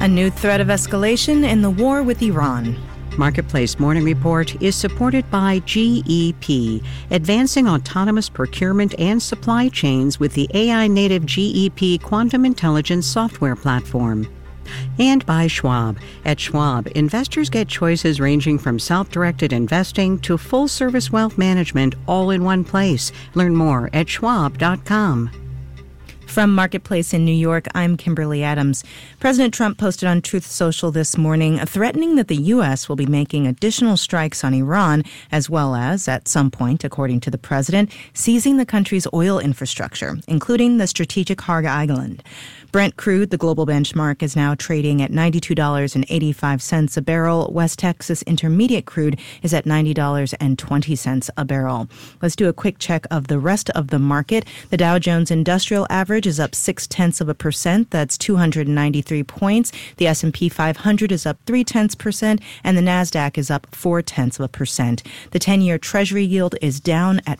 A new threat of escalation in the war with Iran. Marketplace Morning Report is supported by GEP, advancing autonomous procurement and supply chains with the AI-native GEP Quantum Intelligence software platform. And by Schwab. At Schwab, investors get choices ranging from self-directed investing to full-service wealth management all in one place. Learn more at schwab.com. From Marketplace in New York, I'm Kimberly Adams. President Trump posted on Truth Social this morning threatening that the U.S. will be making additional strikes on Iran, as well as, at some point, according to the president, seizing the country's oil infrastructure, including the strategic Harg Island. Brent crude, the global benchmark, is now trading at $92.85 a barrel. West Texas Intermediate crude is at $90.20 a barrel. Let's do a quick check of the rest of the market. The Dow Jones Industrial Average is up 0.6%. That's 293 points. The S&P 500 is up 0.3%, and the Nasdaq is up 0.4%. The 10-year Treasury yield is down at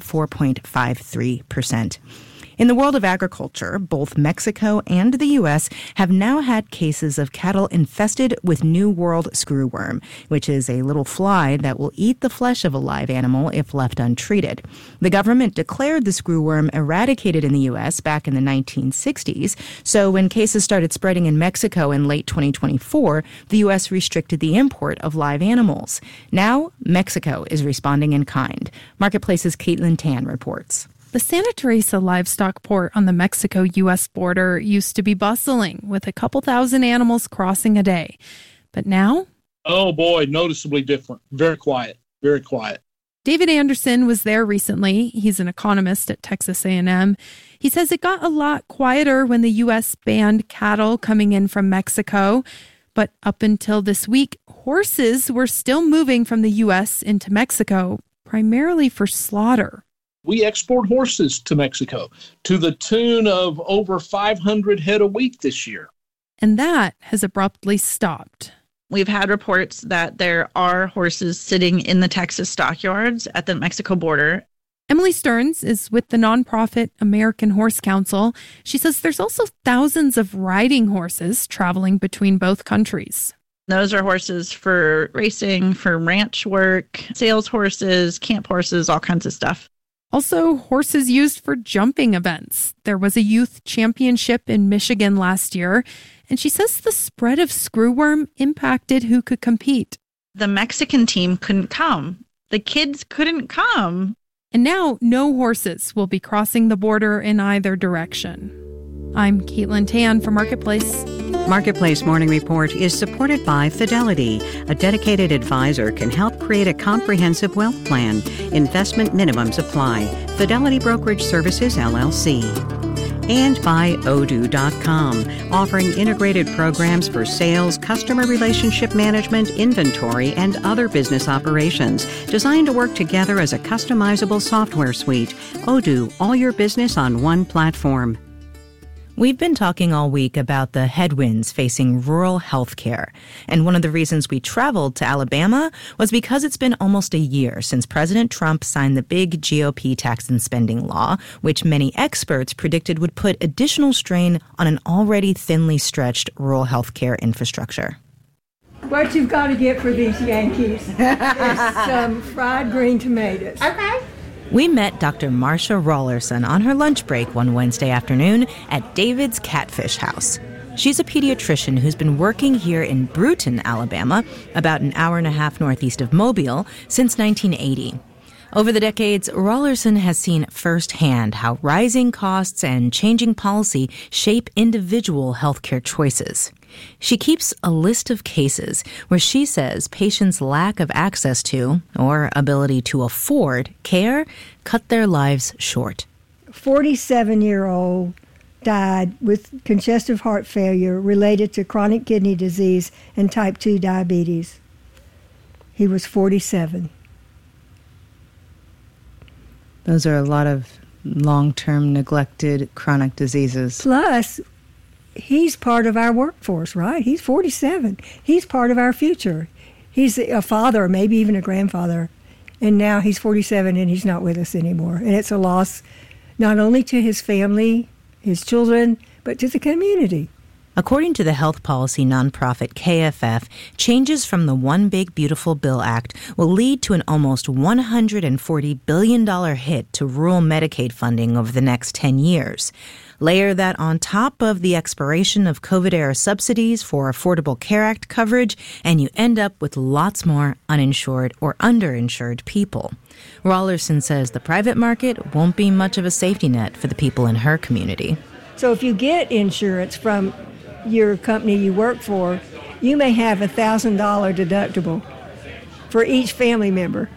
4.53%. In the world of agriculture, both Mexico and the U.S. have now had cases of cattle infested with New World screwworm, which is a little fly that will eat the flesh of a live animal if left untreated. The government declared the screwworm eradicated in the U.S. back in the 1960s, so when cases started spreading in Mexico in late 2024, the U.S. restricted the import of live animals. Now, Mexico is responding in kind. Marketplace's Caitlin Tan reports. The Santa Teresa livestock port on the Mexico-U.S. border used to be bustling, with a couple thousand animals crossing a day. But now? Oh boy, noticeably different. Very quiet, very quiet. David Anderson was there recently. He's an economist at Texas A&M. He says it got a lot quieter when the U.S. banned cattle coming in from Mexico. But up until this week, horses were still moving from the U.S. into Mexico, primarily for slaughter. We export horses to Mexico to the tune of over 500 head a week this year. And that has abruptly stopped. We've had reports that there are horses sitting in the Texas stockyards at the Mexico border. Emily Stearns is with the nonprofit American Horse Council. She says there's also thousands of riding horses traveling between both countries. Those are horses for racing, for ranch work, sales horses, camp horses, all kinds of stuff. Also, horses used for jumping events. There was a youth championship in Michigan last year, and she says the spread of screwworm impacted who could compete. The Mexican team couldn't come. The kids couldn't come. And now no horses will be crossing the border in either direction. I'm Caitlin Tan for Marketplace. Marketplace Morning Report is supported by Fidelity. A dedicated advisor can help create a comprehensive wealth plan. Investment minimums apply. Fidelity Brokerage Services, LLC. And by Odoo.com, offering integrated programs for sales, customer relationship management, inventory, and other business operations, designed to work together as a customizable software suite. Odoo, all your business on one platform. We've been talking all week about the headwinds facing rural health care. And one of the reasons we traveled to Alabama was because it's been almost a year since President Trump signed the big GOP tax and spending law, which many experts predicted would put additional strain on an already thinly stretched rural health care infrastructure. What you've got to get for these Yankees is some fried green tomatoes. Okay. We met Dr. Marcia Rollerson on her lunch break one Wednesday afternoon at David's Catfish House. She's a pediatrician who's been working here in Brewton, Alabama, about an hour and a half northeast of Mobile, since 1980. Over the decades, Rollerson has seen firsthand how rising costs and changing policy shape individual healthcare choices. She keeps a list of cases where she says patients' lack of access to, or ability to afford, care cut their lives short. 47-year-old died with congestive heart failure related to chronic kidney disease and type 2 diabetes. He was 47. Those are a lot of long-term neglected chronic diseases. Plus, he's part of our workforce, right? He's 47. He's part of our future. He's a father, maybe even a grandfather. And now he's 47 and he's not with us anymore. And it's a loss not only to his family, his children, but to the community. According to the health policy nonprofit KFF, changes from the One Big Beautiful Bill Act will lead to an almost $140 billion hit to rural Medicaid funding over the next 10 years. Layer that on top of the expiration of COVID-era subsidies for Affordable Care Act coverage, and you end up with lots more uninsured or underinsured people. Rollerson says the private market won't be much of a safety net for the people in her community. So if you get insurance from your company you work for, you may have a $1,000 deductible for each family member.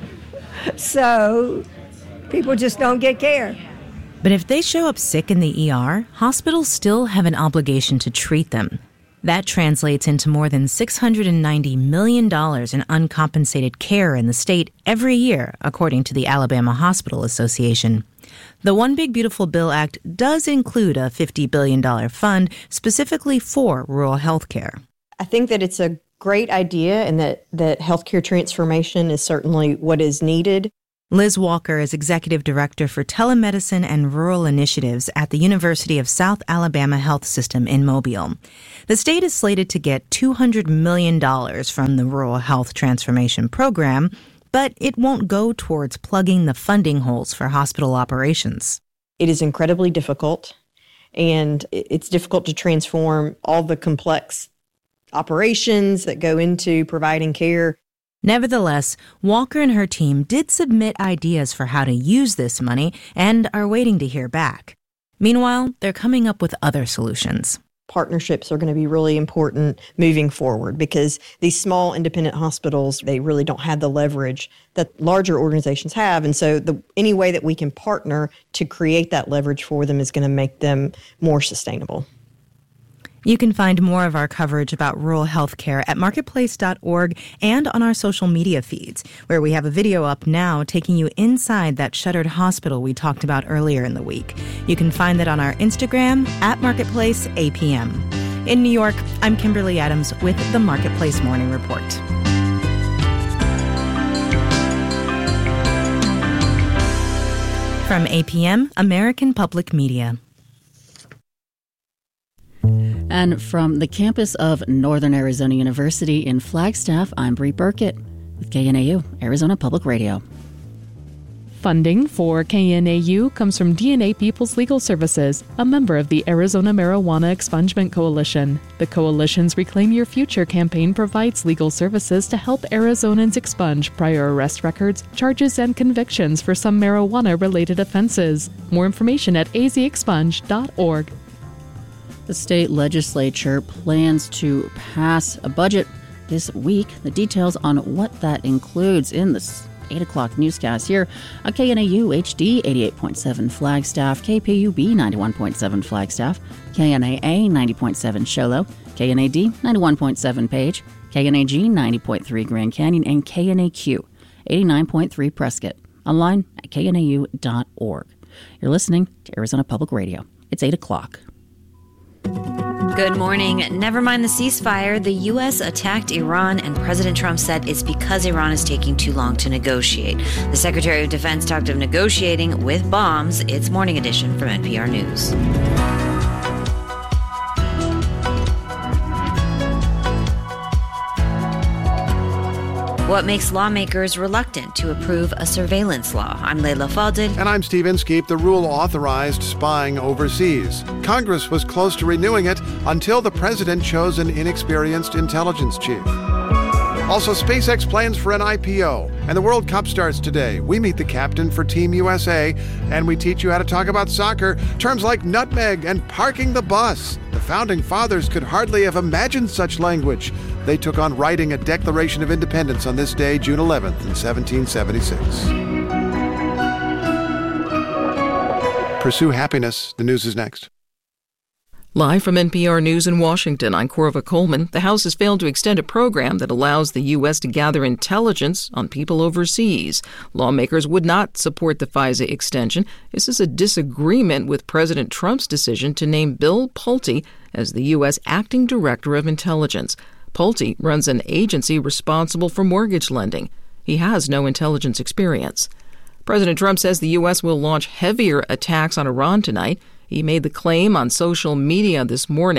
So people just don't get care. But if they show up sick in the ER, hospitals still have an obligation to treat them. That translates into more than $690 million in uncompensated care in the state every year, according to the Alabama Hospital Association. The One Big Beautiful Bill Act does include a $50 billion fund specifically for rural health care. I think that it's a great idea and that healthcare transformation is certainly what is needed. Liz Walker is Executive Director for Telemedicine and Rural Initiatives at the University of South Alabama Health System in Mobile. The state is slated to get $200 million from the Rural Health Transformation Program, but it won't go towards plugging the funding holes for hospital operations. It is incredibly difficult, and it's difficult to transform all the complex operations that go into providing care. Nevertheless, Walker and her team did submit ideas for how to use this money and are waiting to hear back. Meanwhile, they're coming up with other solutions. Partnerships are going to be really important moving forward because these small independent hospitals, they really don't have the leverage that larger organizations have. And so any way that we can partner to create that leverage for them is going to make them more sustainable. You can find more of our coverage about rural health care at marketplace.org and on our social media feeds, where we have a video up now taking you inside that shuttered hospital we talked about earlier in the week. You can find that on our Instagram at Marketplace APM. In New York, I'm Kimberly Adams with the Marketplace Morning Report. From APM, American Public Media. And from the campus of Northern Arizona University in Flagstaff, I'm Bree Burkett with KNAU, Arizona Public Radio. Funding for KNAU comes from DNA People's Legal Services, a member of the Arizona Marijuana Expungement Coalition. The coalition's Reclaim Your Future campaign provides legal services to help Arizonans expunge prior arrest records, charges, and convictions for some marijuana-related offenses. More information at azexpunge.org. The state legislature plans to pass a budget this week. The details on what that includes in this 8 o'clock newscast here on KNAU HD 88.7 Flagstaff, KPUB 91.7 Flagstaff, KNAA 90.7 Show, KNAD 91.7 Page, KNAG 90.3 Grand Canyon, and KNAQ 89.3 Prescott. Online at knau.org. You're listening to Arizona Public Radio. It's 8 o'clock. Good morning. Never mind the ceasefire. The U.S. attacked Iran, and President Trump said it's because Iran is taking too long to negotiate. The Secretary of Defense talked of negotiating with bombs. It's Morning Edition from NPR News. What makes lawmakers reluctant to approve a surveillance law? I'm Leila Fadel. And I'm Steve Inskeep. The rule authorized spying overseas. Congress was close to renewing it until the president chose an inexperienced intelligence chief. Also, SpaceX plans for an IPO, and the World Cup starts today. We meet the captain for Team USA, and we teach you how to talk about soccer, terms like nutmeg and parking the bus. The Founding Fathers could hardly have imagined such language. They took on writing a Declaration of Independence on this day, June 11th, in 1776. Pursue happiness. The news is next. Live from NPR News in Washington, I'm Corva Coleman. The House has failed to extend a program that allows the U.S. to gather intelligence on people overseas. Lawmakers would not support the FISA extension. This is a disagreement with President Trump's decision to name Bill Pulte as the U.S. Acting Director of Intelligence. Pulte runs an agency responsible for mortgage lending. He has no intelligence experience. President Trump says the U.S. will launch heavier attacks on Iran tonight. He made the claim on social media this morning.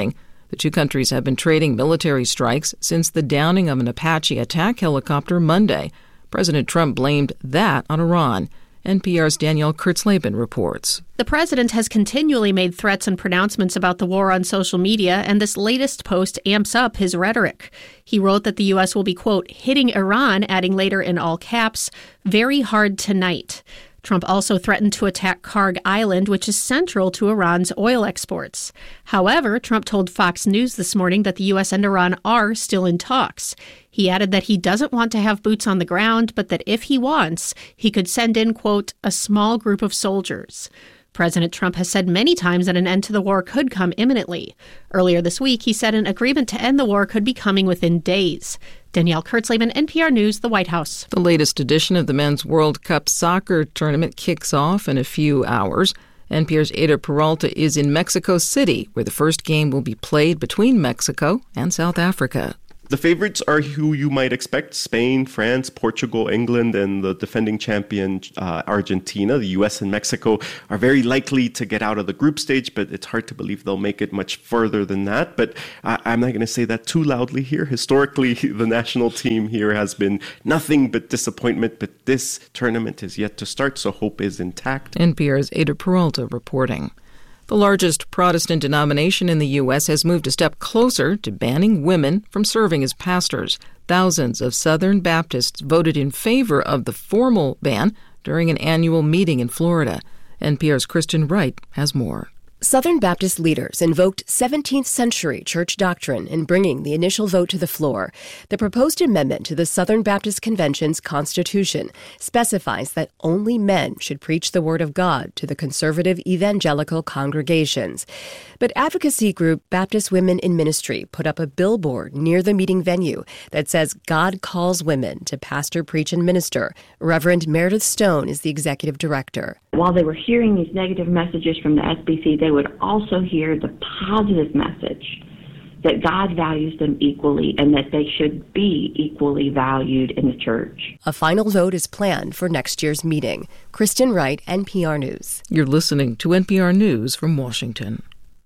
The two countries have been trading military strikes since the downing of an Apache attack helicopter Monday. President Trump blamed that on Iran. NPR's Danielle Kurtzleben reports. The president has continually made threats and pronouncements about the war on social media, and this latest post amps up his rhetoric. He wrote that the U.S. will be, quote, hitting Iran, adding later in all caps, very hard tonight. Trump also threatened to attack Karg Island, which is central to Iran's oil exports. However, Trump told Fox News this morning that the U.S. and Iran are still in talks. He added that he doesn't want to have boots on the ground, but that if he wants, he could send in, quote, a small group of soldiers. President Trump has said many times that an end to the war could come imminently. Earlier this week, he said an agreement to end the war could be coming within days. Danielle Kurtzleben, NPR News, the White House. The latest edition of the Men's World Cup soccer tournament kicks off in a few hours. NPR's Ada Peralta is in Mexico City, where the first game will be played between Mexico and South Africa. The favorites are who you might expect: Spain, France, Portugal, England, and the defending champion Argentina. The U.S. and Mexico are very likely to get out of the group stage, but it's hard to believe they'll make it much further than that. But I'm not going to say that too loudly here. Historically, the national team here has been nothing but disappointment, but this tournament is yet to start, so hope is intact. NPR's Ada Peralta reporting. The largest Protestant denomination in the U.S. has moved a step closer to banning women from serving as pastors. Thousands of Southern Baptists voted in favor of the formal ban during an annual meeting in Florida. NPR's Kristen Wright has more. Southern Baptist leaders invoked 17th century church doctrine in bringing the initial vote to the floor. The proposed amendment to the Southern Baptist Convention's Constitution specifies that only men should preach the Word of God to the conservative evangelical congregations. But advocacy group Baptist Women in Ministry put up a billboard near the meeting venue that says God calls women to pastor, preach, and minister. Reverend Meredith Stone is the executive director. While they were hearing these negative messages from the SBC, they would also hear the positive message that God values them equally and that they should be equally valued in the church. A final vote is planned for next year's meeting. Kristen Wright, NPR News. You're listening to NPR News from Washington.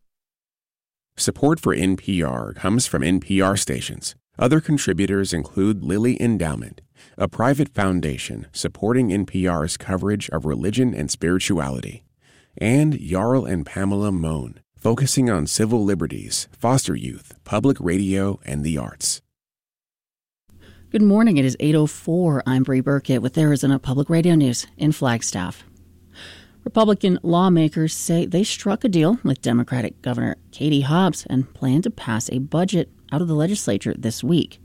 Support for NPR comes from NPR stations. Other contributors include Lilly Endowment, a private foundation supporting NPR's coverage of religion and spirituality, and Jarl and Pamela Mohn, focusing on civil liberties, foster youth, public radio, and the arts. Good morning. It is 8:04. I'm Bree Burkett with Arizona Public Radio News in Flagstaff. Republican lawmakers say they struck a deal with Democratic Governor Katie Hobbs and plan to pass a budget out of the legislature this week.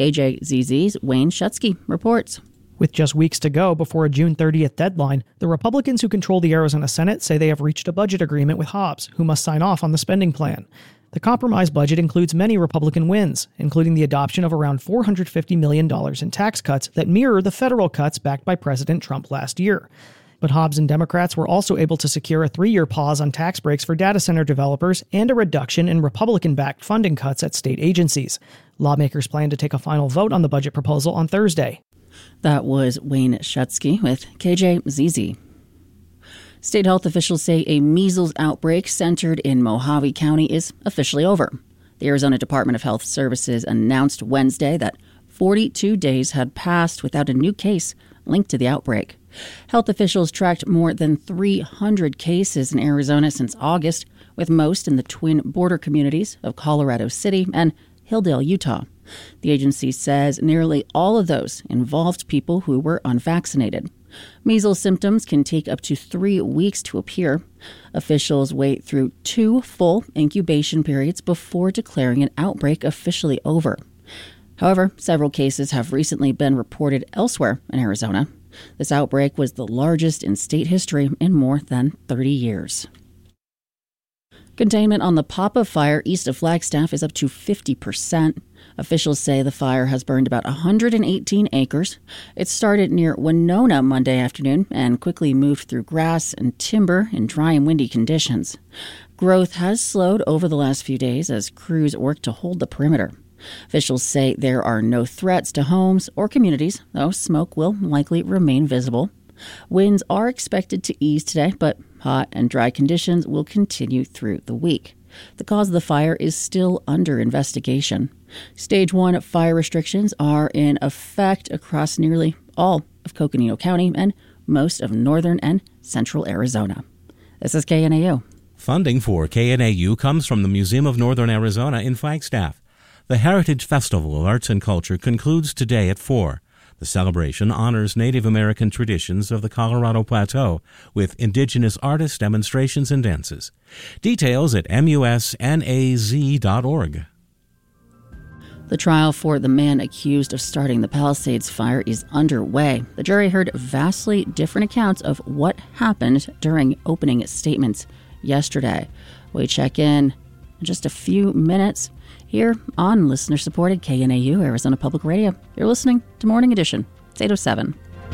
KJZZ's Wayne Shutsky reports. With just weeks to go before a June 30th deadline, the Republicans who control the Arizona Senate say they have reached a budget agreement with Hobbs, who must sign off on the spending plan. The compromise budget includes many Republican wins, including the adoption of around $450 million in tax cuts that mirror the federal cuts backed by President Trump last year. But Hobbs and Democrats were also able to secure a 3-year pause on tax breaks for data center developers and a reduction in Republican-backed funding cuts at state agencies. Lawmakers plan to take a final vote on the budget proposal on Thursday. That was Wayne Shutsky with KJZZ. State health officials say a measles outbreak centered in Mojave County is officially over. The Arizona Department of Health Services announced Wednesday that 42 days had passed without a new case linked to the outbreak. Health officials tracked more than 300 cases in Arizona since August, with most in the twin border communities of Colorado City and Hilldale, Utah. The agency says nearly all of those involved people who were unvaccinated. Measles symptoms can take up to 3 weeks to appear. Officials wait through 2 full incubation periods before declaring an outbreak officially over. However, several cases have recently been reported elsewhere in Arizona. This outbreak was the largest in state history in more than 30 years. Containment on the Papa fire east of Flagstaff is up to 50%. Officials say the fire has burned about 118 acres. It started near Winona Monday afternoon and quickly moved through grass and timber in dry and windy conditions. Growth has slowed over the last few days as crews work to hold the perimeter. Officials say there are no threats to homes or communities, though smoke will likely remain visible. Winds are expected to ease today, but hot and dry conditions will continue through the week. The cause of the fire is still under investigation. Stage 1 fire restrictions are in effect across nearly all of Coconino County and most of northern and central Arizona. This is KNAU. Funding for KNAU comes from the Museum of Northern Arizona in Flagstaff. The Heritage Festival of Arts and Culture concludes today at 4. The celebration honors Native American traditions of the Colorado Plateau with indigenous artists, demonstrations, and dances. Details at musnaz.org. The trial for the man accused of starting the Palisades fire is underway. The jury heard vastly different accounts of what happened during opening statements yesterday. We check in just a few minutes here on listener-supported KNAU Arizona Public Radio. You're listening to Morning Edition. It's 8:07.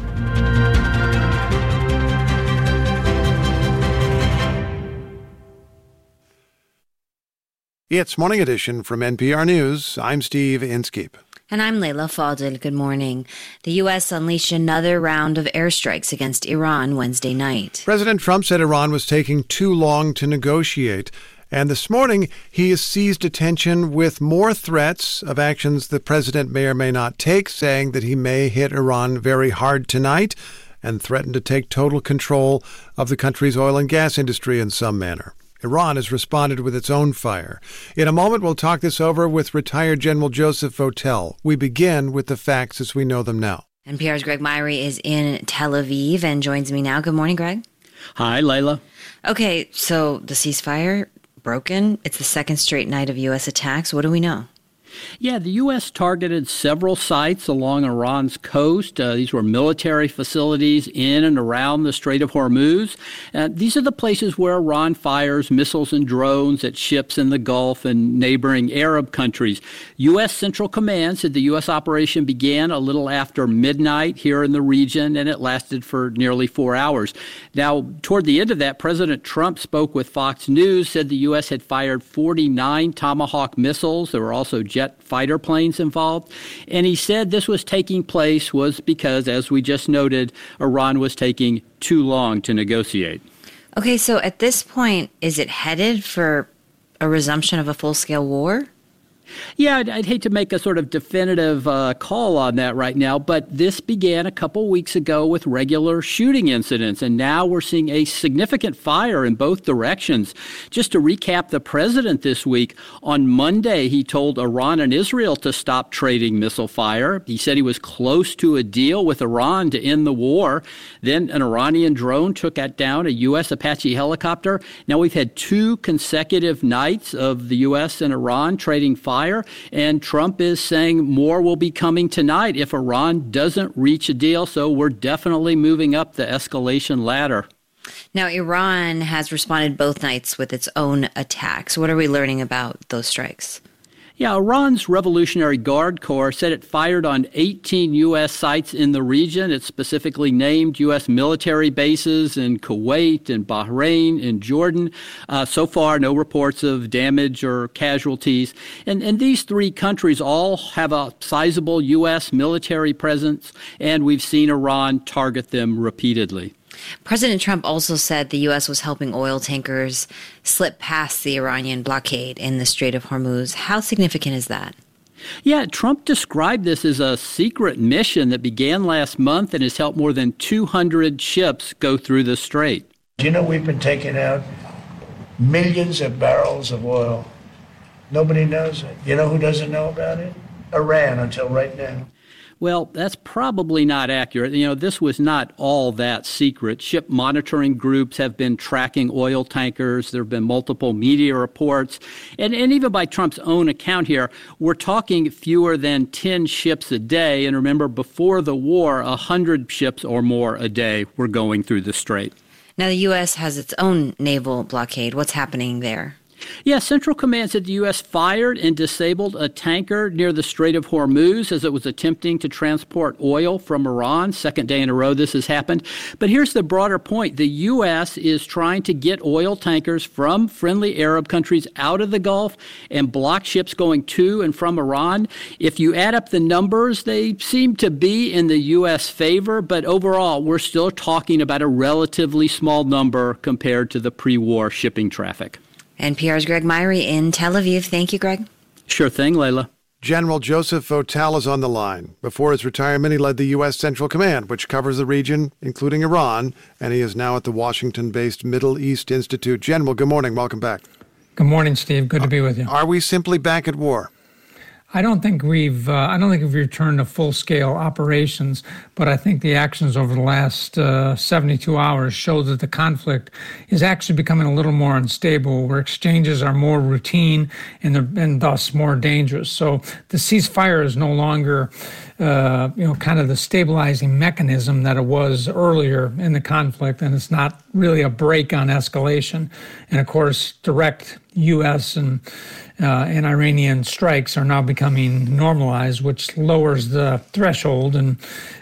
It's Morning Edition from NPR News. I'm Steve Inskeep. And I'm Layla Fadel. Good morning. The U.S. unleashed another round of airstrikes against Iran Wednesday night. President Trump said Iran was taking too long to negotiate. And this morning, he has seized attention with more threats of actions the president may or may not take, saying that he may hit Iran very hard tonight and threaten to take total control of the country's oil and gas industry in some manner. Iran has responded with its own fire. In a moment, we'll talk this over with retired General Joseph Votel. We begin with the facts as we know them now. NPR's Greg Myrie is in Tel Aviv and joins me now. Good morning, Greg. Hi, Layla. Okay, so the ceasefire broken. It's the second straight night of U.S. attacks. What do we know? Yeah, the U.S. targeted several sites along Iran's coast. These were military facilities in and around the Strait of Hormuz. These are the places where Iran fires missiles and drones at ships in the Gulf and neighboring Arab countries. U.S. Central Command said the U.S. operation began a little after midnight here in the region, and it lasted for nearly 4 hours. Now, toward the end of that, President Trump spoke with Fox News, said the U.S. had fired 49 Tomahawk missiles. There were also jet fighter planes involved. And he said this was taking place was because, as we just noted, Iran was taking too long to negotiate. Okay, so at this point, is it headed for a resumption of a full-scale war? Yeah, I'd hate to make a sort of definitive call on that right now, but this began a couple weeks ago with regular shooting incidents, and now we're seeing a significant fire in both directions. Just to recap the president this week, on Monday he told Iran and Israel to stop trading missile fire. He said he was close to a deal with Iran to end the war. Then an Iranian drone took down a U.S. Apache helicopter. Now we've had 2 consecutive nights of the U.S. and Iran trading fire, and Trump is saying more will be coming tonight if Iran doesn't reach a deal. So we're definitely moving up the escalation ladder. Now, Iran has responded both nights with its own attacks. What are we learning about those strikes? Yeah, Iran's Revolutionary Guard Corps said it fired on 18 U.S. sites in the region. It specifically named U.S. military bases in Kuwait and Bahrain and Jordan. So far, no reports of damage or casualties. And these 3 countries all have a sizable U.S. military presence, and we've seen Iran target them repeatedly. President Trump also said the U.S. was helping oil tankers slip past the Iranian blockade in the Strait of Hormuz. How significant is that? Yeah, Trump described this as a secret mission that began last month and has helped more than 200 ships go through the strait. Do you know we've been taking out millions of barrels of oil? Nobody knows it. You know who doesn't know about it? Iran, until right now. Well, that's probably not accurate. You know, this was not all that secret. Ship monitoring groups have been tracking oil tankers. There have been multiple media reports. And even by Trump's own account here, we're talking fewer than 10 ships a day. And remember, before the war, 100 ships or more a day were going through the strait. Now, the U.S. has its own naval blockade. What's happening there? Yeah, Central Command said the U.S. fired and disabled a tanker near the Strait of Hormuz as it was attempting to transport oil from Iran. Second day in a row this has happened. But here's the broader point. The U.S. is trying to get oil tankers from friendly Arab countries out of the Gulf and block ships going to and from Iran. If you add up the numbers, they seem to be in the U.S. favor. But overall, we're still talking about a relatively small number compared to the pre-war shipping traffic. NPR's Greg Myrie in Tel Aviv. Thank you, Greg. Sure thing, Layla. General Joseph Votel is on the line. Before his retirement, he led the U.S. Central Command, which covers the region, including Iran, and he is now at the Washington-based Middle East Institute. General, good morning. Welcome back. Good morning, Steve. Good to be with you. Are we simply back at war? I don't think we've returned to full-scale operations, but I think the actions over the last 72 hours show that the conflict is actually becoming a little more unstable, where exchanges are more routine and thus more dangerous. So the ceasefire is no longer, kind of the stabilizing mechanism that it was earlier in the conflict, and it's not really a break on escalation. And of course, direct U.S. and Iranian strikes are now becoming normalized, which lowers the threshold and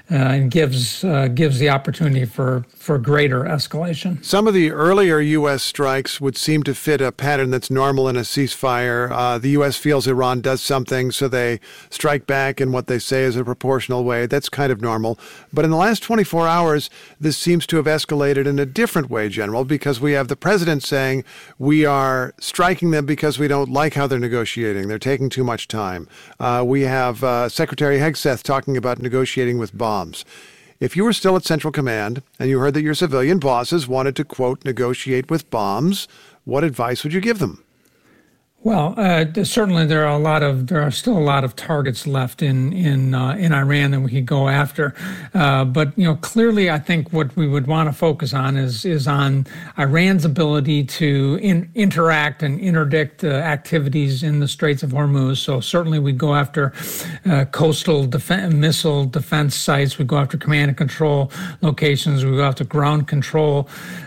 gives the opportunity for greater escalation. Some of the earlier U.S. strikes would seem to fit a pattern that's normal in a ceasefire. The U.S. feels Iran does something, so they strike back in what they say is a proportional way. That's kind of normal. But in the last 24 hours, this seems to have escalated in a different way, General, because we have the president saying we are striking them because we don't like how they're negotiating. They're taking too much time. We have Secretary Hegseth talking about negotiating with bombs. If you were still at Central Command and you heard that your civilian bosses wanted to, quote, negotiate with bombs, what advice would you give them? Well, certainly there are still a lot of targets left in Iran that we could go after, but clearly I think what we would want to focus on is on Iran's ability to interact and interdict activities in the Straits of Hormuz. So certainly we'd go after coastal missile defense sites, we'd go after command and control locations, we'd go after ground control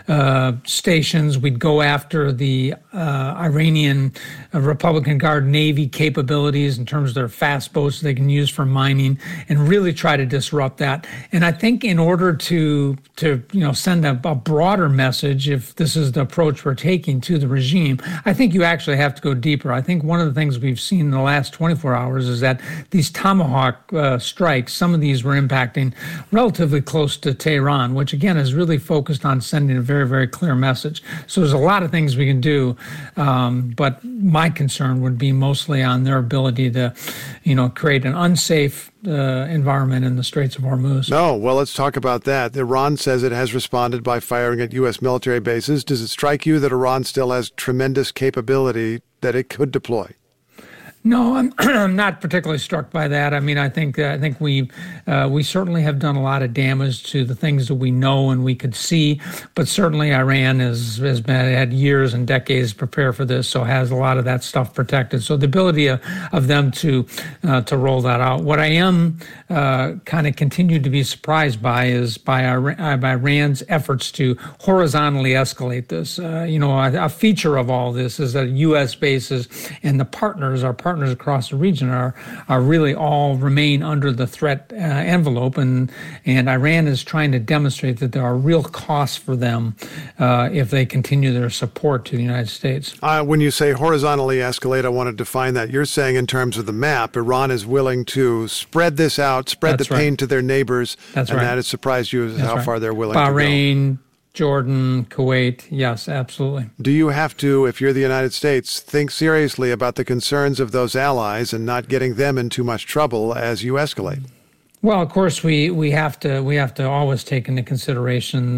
stations, we'd go after the Iranian Republican Guard Navy capabilities in terms of their fast boats they can use for mining, and really try to disrupt that. And I think in order to send a broader message, if this is the approach we're taking to the regime, I think you actually have to go deeper. I think one of the things we've seen in the last 24 hours is that these Tomahawk strikes, some of these were impacting relatively close to Tehran, which again is really focused on sending a very, very clear message. So there's a lot of things we can do, but my concern would be mostly on their ability to, create an unsafe environment in the Straits of Hormuz. No, well, let's talk about that. Iran says it has responded by firing at U.S. military bases. Does it strike you that Iran still has tremendous capability that it could deploy? No, I'm not particularly struck by that. I mean, I think we certainly have done a lot of damage to the things that we know and we could see, but certainly Iran has had years and decades to prepare for this, so has a lot of that stuff protected. So the ability of them to roll that out. What I am kind of continue to be surprised by is by Iran's efforts to horizontally escalate this. A feature of all this is that U.S. bases and our partners across the region are really all remain under the threat envelope, and Iran is trying to demonstrate that there are real costs for them if they continue their support to the United States. When you say horizontally escalate, I want to define that. You're saying in terms of the map, Iran is willing to spread this out, spread the pain to their neighbors, and that has surprised you as how far they're willing to go. Bahrain, Jordan, Kuwait, yes, absolutely. Do you have to, if you're the United States, think seriously about the concerns of those allies and not getting them in too much trouble as you escalate? Well, of course, we have to always take into consideration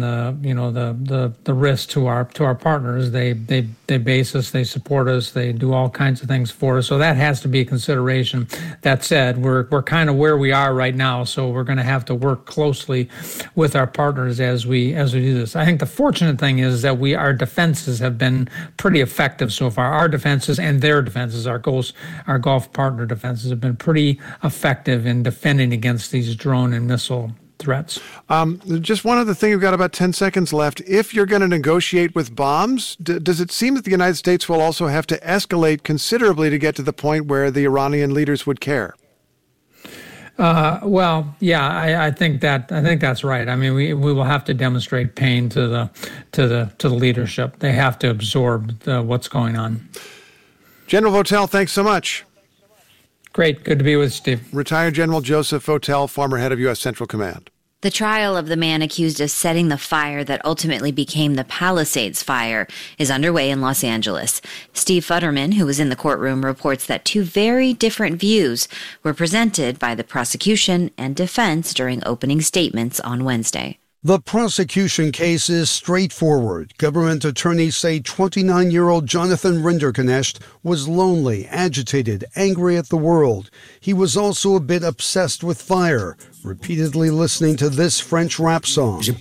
the risk to our partners. They base us, they support us, they do all kinds of things for us. So that has to be a consideration. That said, we're kind of where we are right now, so we're going to have to work closely with our partners as we do this. I think the fortunate thing is that our defenses have been pretty effective so far. Our defenses and their defenses, our Gulf partner defenses, have been pretty effective in defending against these drone and missile threats. Just one other thing, we've got about 10 seconds left. If you're going to negotiate with bombs, does it seem that the United States will also have to escalate considerably to get to the point where the Iranian leaders would care? Well, yeah, I think that's right. I mean, we will have to demonstrate pain to the leadership. They have to absorb what's going on. General Votel, thanks so much. Great. Good to be with Steve. Retired General Joseph Votel, former head of U.S. Central Command. The trial of the man accused of setting the fire that ultimately became the Palisades fire is underway in Los Angeles. Steve Futterman, who was in the courtroom, reports that two very different views were presented by the prosecution and defense during opening statements on Wednesday. The prosecution case is straightforward. Government attorneys say 29-year-old Jonathan Rinderknecht was lonely, agitated, angry at the world. He was also a bit obsessed with fire, repeatedly listening to this French rap song. The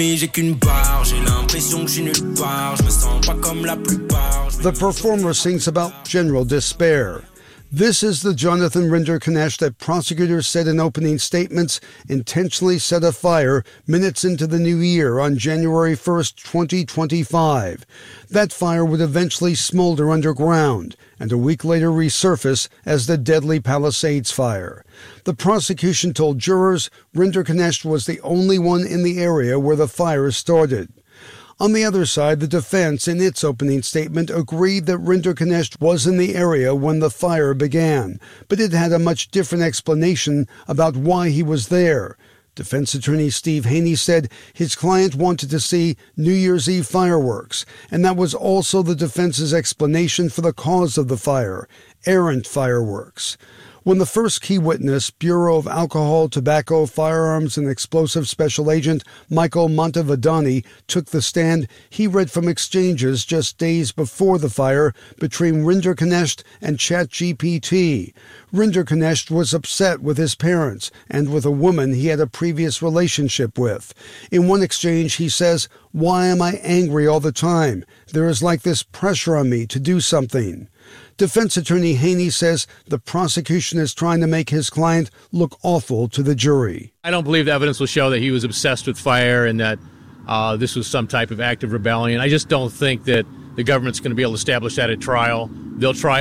performer sings about general despair. This is the Jonathan Rinderknecht that prosecutors said in opening statements intentionally set afire minutes into the new year on January 1st, 2025. That fire would eventually smolder underground and a week later resurface as the deadly Palisades fire. The prosecution told jurors Rinderknecht was the only one in the area where the fire started. On the other side, the defense, in its opening statement, agreed that Rinderknecht was in the area when the fire began, but it had a much different explanation about why he was there. Defense attorney Steve Haney said his client wanted to see New Year's Eve fireworks, and that was also the defense's explanation for the cause of the fire, errant fireworks. When the first key witness, Bureau of Alcohol, Tobacco, Firearms, and Explosive Special Agent Michael Montevidani took the stand, he read from exchanges just days before the fire between Rinderknecht and ChatGPT. Rinderknecht was upset with his parents and with a woman he had a previous relationship with. In one exchange, he says, "Why am I angry all the time? There is like this pressure on me to do something." Defense attorney Haney says the prosecution is trying to make his client look awful to the jury. I don't believe the evidence will show that he was obsessed with fire and that this was some type of act of rebellion. I just don't think that the government's going to be able to establish that at trial. They'll try